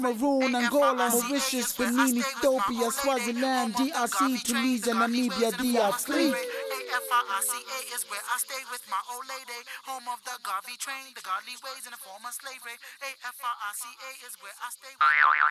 Maroon, Angola, Mauritius, Benin, Ethiopia, Swaziland, DRC, Tunisia, Namibia, DR3. AFRCA is where I stay with my old lady, home of the Garvey train, the godly ways in a form of slavery. AFRCA is where I stay with